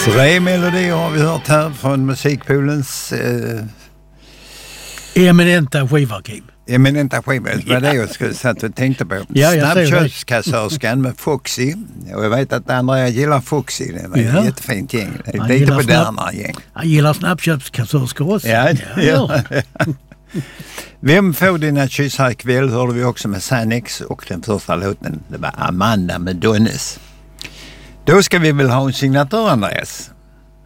Tre melodier har vi hört här från Musikpoolens eminenta skivarkiv. Eminenta skiva, det var det jag skulle satt och tänkte på. Snabbköpskassörskan med Foxy. Och jag vet att Andrea gillar Foxy, det var ett jättefint gäng. Lite moderna gäng. Han gillar snabbköpskassörskor också. Ja. Vem får dina kyssar ikväll hörde vi också med Sanix, och den första låten det var Amanda med Donnes. Då ska vi väl ha en signatur, Andreas?